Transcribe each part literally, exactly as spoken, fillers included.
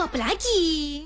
apa lagi?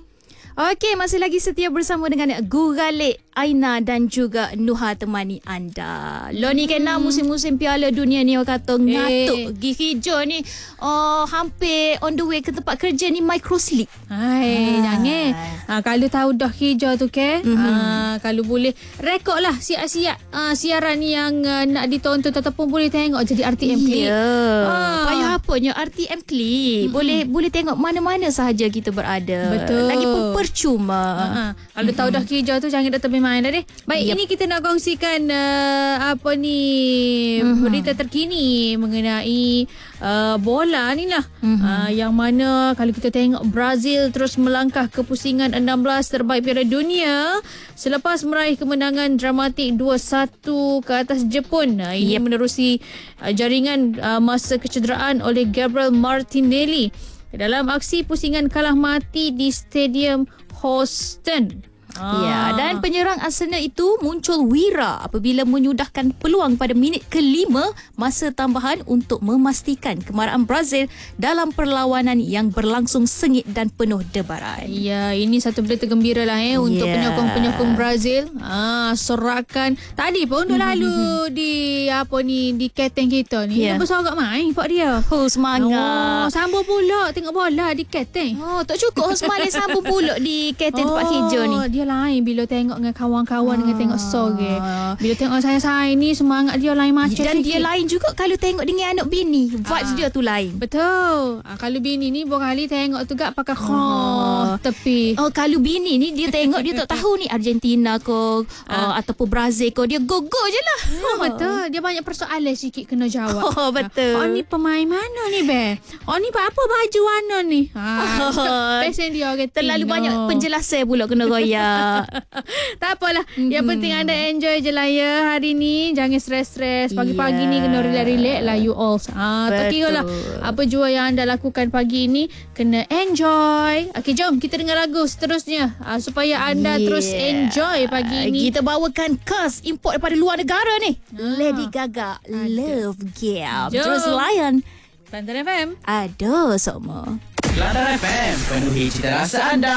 Okey, masih lagi setia bersama dengan Guralik, Aina dan juga Nuha temani anda. Lo ni kena musim-musim Piala Dunia ni orang kata ngatuk. Eh. Gigi hijau ni oh, hampir on the way ke tempat kerja ni micro sleep. Hai, Ah. jangan. Ha, kalau tahu dah hijau tu ke, Mhm. ha, kalau boleh rekod lah siap-siap ha, siaran yang uh, nak ditonton ataupun boleh tengok jadi R T M Click. Ya. Ah. Payah apanya R T M Click. Boleh boleh tengok mana-mana sahaja kita berada. Betul. Lagipun percuma. Ha, kalau tahu dah hijau tu jangan datang main dah deh. Baik, Yep. ini kita nak kongsikan uh, apa ni Mhm. berita terkini mengenai uh, bola ni lah. Mhm. Uh, yang mana kalau kita tengok Brazil terus melangkah ke pusingan enam belas terbaik Piala Dunia selepas meraih kemenangan dramatik dua satu ke atas Jepun. Uh, ini Yep. menerusi uh, jaringan uh, masa kecederaan oleh Gabriel Martinelli dalam aksi pusingan kalah mati di Stadium Houston. Ya, dan penyerang Arsenal itu muncul wira apabila menyudahkan peluang pada minit kelima masa tambahan untuk memastikan kemarahan Brazil dalam perlawanan yang berlangsung sengit dan penuh debaran. Ya, ini satu berita gembira lah eh untuk Yeah. penyokong-penyokong Brazil. Ah, sorakan tadi pun duk lalu di apa ni di keteng kita ni. Yeah. Yeah. Bersorak main pak dia. Oh, semangat. Oh, sambung pula tengok bola di keteng. Oh, tak cukup Hosmali sambung pulak di keteng tempat hijau ni. Dia lain bila tengok dengan kawan-kawan dengan tengok sore. Bila tengok saya-saya ni semangat dia lain macam Dan sikit. dia lain juga kalau tengok dengan anak bini. Vibes Ah. dia tu lain. Betul. Ah, kalau bini ni berapa kali tengok tu gak pakai khas Oh. tepi. Oh, kalau bini ni dia tengok dia tak tahu ni Argentina ke uh, ataupun Brazil ke, dia go-go je lah. Oh, betul. Dia banyak persoalan sikit kena jawab. Oh, betul. Oh, ni pemain mana ni, Be? Oh, ni apa baju warna ni? Ha. Pesen dia orang Terlalu tino. banyak penjelasan pula kena royak. Tak apalah. Mm-hmm. Yang penting anda enjoy je lah ya hari ni. Jangan stres-stres. Pagi-pagi Yeah. ni kena relax-relax lah you all. Ah, tak kira lah Betul. apa jua yang anda lakukan pagi ni. Kena enjoy. Okey, jom kita dengar lagu seterusnya. Ah, supaya anda Yeah. terus enjoy pagi ni. Kita bawakan khas import daripada luar negara ni. Ah. Lady Gaga, Love Game. Jom. Terus layan. Kelantan F M. Ada semua. Kelantan F M, penuhi cita rasa anda.